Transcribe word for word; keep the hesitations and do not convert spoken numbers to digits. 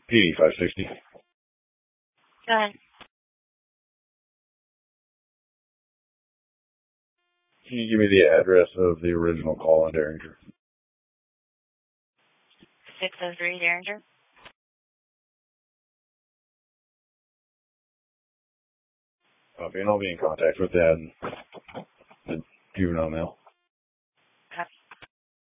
P D five sixty. Go ahead. Can you give me the address of the original call in Derringer? six oh three Derringer. Copy, and I'll be in contact with that and the juvenile male.